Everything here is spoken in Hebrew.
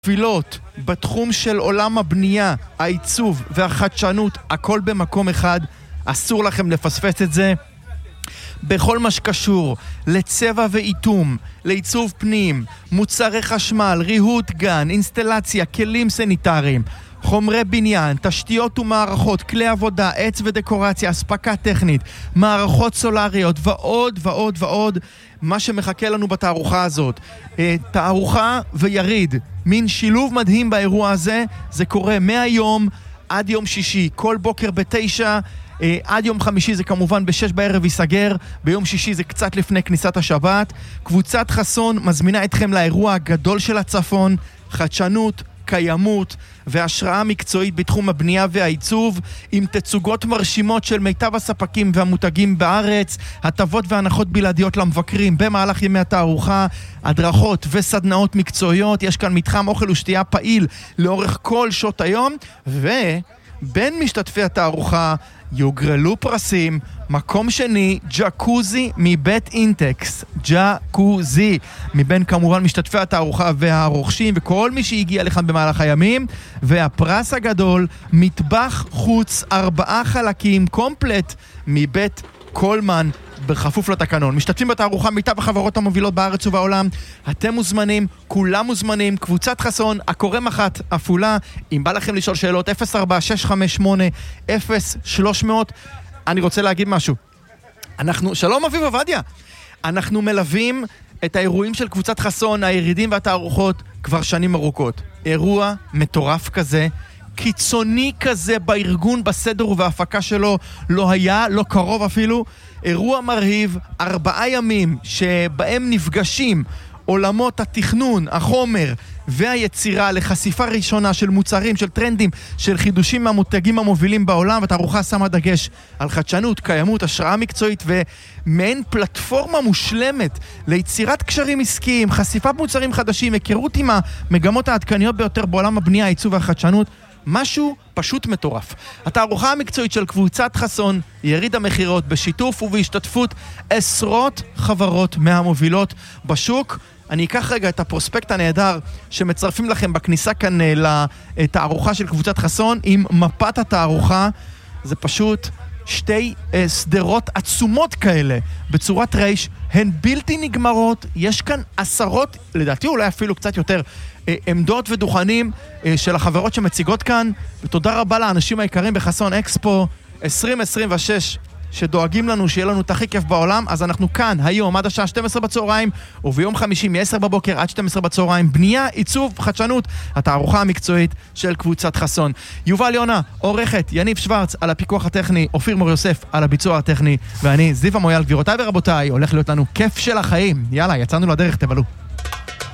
תפילות בתחום של עולם הבנייה, העיצוב והחדשנות, הכל במקום אחד. אסור לכם לפספס את זה. בכל מה שקשור לצבע ואיתום, לעיצוב פנים, מוצרי חשמל, ריהוט גן, אינסטלציה, כלים סניטריים, חומרי בניין, תשתיות ומערכות, כלי עבודה, עץ ודקורציה, הספקה טכנית, מערכות סולריות ועוד ועוד ועוד. מה שמחכה לנו בתערוכה הזאת, תערוכה ויריד, מין שילוב מדהים באירוע הזה. זה קורה מהיום עד יום שישי, כל בוקר ב9, עד יום חמישי זה כמובן ב6 בערב ייסגר, ביום שישי זה קצת לפני כניסת השבת. קבוצת חסון מזמינה אתכם לאירוע הגדול של הצפון, חדשנות, קיימות והשראה מקצועית בתחום הבנייה והעיצוב, עם תצוגות מרשימות של מיטב הספקים והמותגים בארץ, הטבות והנחות בלעדיות למבקרים במהלך ימי התערוכה, הדרכות וסדנאות מקצועיות. יש כאן מתחם אוכל ושתייה פעיל לאורך כל שעות היום, ובין משתתפי התערוכה יוגרלו פרסים. מקום שני, ג'קוזי מבית אינטקס, ג'קוזי, מבין כמובן משתתפי התערוכה והרוכשים וכל מי שהגיע לכאן במהלך הימים. והפרס הגדול, מטבח חוץ 4 חלקים קומפלט מבית קולמן, בכפוף לתקנון. משתתפים בתערוכה מיטב החברות המובילות בארץ ובעולם. אתם מוזמנים, כולם מוזמנים. קבוצת חסון, הקורא מחת, אפולה. אם בא לכם לשאול שאלות, 04-658-0300. אני רוצה להגיד משהו. שלום אביב עבדיה. אנחנו מלווים את האירועים של קבוצת חסון, הירידים והתערוכות, כבר שנים ארוכות. אירוע מטורף כזה, קיצוני כזה בארגון, בסדר ובהפקה שלו, לא היה, לא קרוב אפילו. אירוע מרהיב, 4 ימים שבהם נפגשים עולמות התכנון, החומר והיצירה לחשיפה ראשונה של מוצרים, של טרנדים, של חידושים מהמותגים המובילים בעולם. והתערוכה שמה דגש על חדשנות, קיימות, השראה מקצועית ומעין פלטפורמה מושלמת ליצירת קשרים עסקיים, חשיפת מוצרים חדשים, היכרות עם המגמות העדכניות ביותר בעולם הבנייה, העיצוב והחדשנות. משהו פשוט מטורף. התערוכה המקצועית של קבוצת חסון, יריד המחירות בשיתוף ובהשתתפות עשרות חברות מהמובילות בשוק. אני אקח רגע את הפרוספקט הנהדר שמצרפים לכם בכניסה כאן לתערוכה של קבוצת חסון עם מפת התערוכה. זה פשוט 2 סדרות עצומות כאלה בצורת רייש, הן בלתי נגמרות. יש כאן עשרות, לדעתי אולי אפילו קצת יותר, עמדות ודוכנים של החברות שמציגות כאן. ותודה רבה לאנשים היקרים בחסון אקספו 2026 שדואגים לנו שיהיה לנו את הכי כיף בעולם. אז אנחנו כאן היום עד השעה 12 בצהריים, וביום חמישי מ-10 בבוקר עד 12 בצהריים, בנייה, עיצוב, חדשנות, התערוכה המקצועית של קבוצת חסון. יובל יונה, עורכת, יניב שוורץ על הפיקוח הטכני, אופיר מור יוסף על הביצוע הטכני, ואני זיו המויאל. גבירותיי ורבותיי, הולך להיות לנו כיף של החיים. יאללה, יצאנו לדרך, תבלו.